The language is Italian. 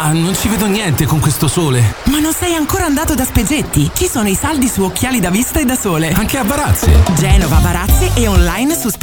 Ma non ci vedo niente con questo sole. Ma non sei ancora andato da Spegetti? Ci sono i saldi su occhiali da vista e da sole. Anche a Barazze. Genova, Barazze e online su